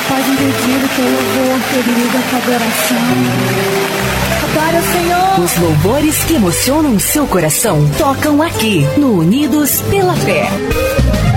pode impedir teu louvor, querida, tua adoração. Adore o Senhor. Os louvores que emocionam seu coração tocam aqui no Unidos pela Fé.